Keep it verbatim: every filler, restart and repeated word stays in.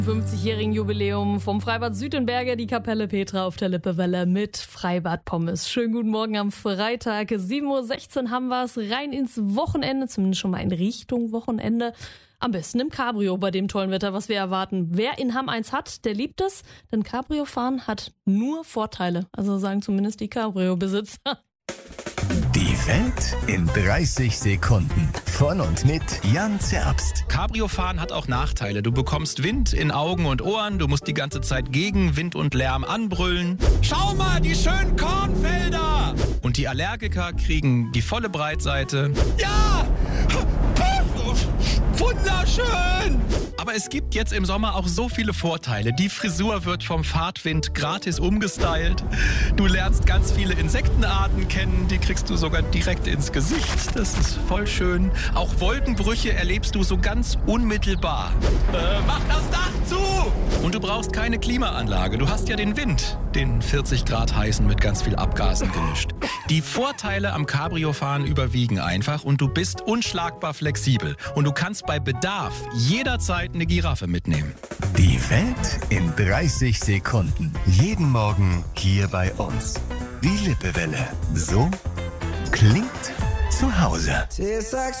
fünfzigjährigen Jubiläum vom Freibad Südenberge, die Kapelle Petra auf der Lippewelle mit Freibad-Pommes. Schönen guten Morgen am Freitag, sieben Uhr sechzehn haben wir es, rein ins Wochenende, zumindest schon mal in Richtung Wochenende. Am besten im Cabrio bei dem tollen Wetter, was wir erwarten. Wer in Hamm eins hat, der liebt es, denn Cabrio-Fahren hat nur Vorteile. Also sagen zumindest die Cabrio-Besitzer. Die Welt in dreißig Sekunden. Von und mit Jan Zerbst. Cabrio-Fahren hat auch Nachteile. Du bekommst Wind in Augen und Ohren. Du musst die ganze Zeit gegen Wind und Lärm anbrüllen. Schau mal, die schönen Kornfelder! Und die Allergiker kriegen die volle Breitseite. Ja! Wunderschön! Aber es gibt jetzt im Sommer auch so viele Vorteile. Die Frisur wird vom Fahrtwind gratis umgestylt. Du lernst ganz viele Insektenarten kennen. Die kriegst du sogar direkt ins Gesicht. Das ist voll schön. Auch Wolkenbrüche erlebst du so ganz unmittelbar. Äh, mach das Dach zu! Und du brauchst keine Klimaanlage. Du hast ja den Wind, den vierzig Grad heißen mit ganz viel Abgasen gemischt. Die Vorteile am Cabrio-Fahren überwiegen einfach und du bist unschlagbar flexibel. Und du kannst bei Bedarf jederzeit eine Giraffe mitnehmen. Die Welt in dreißig Sekunden. Jeden Morgen hier bei uns. Die Lippewelle. So klingt zu Hause.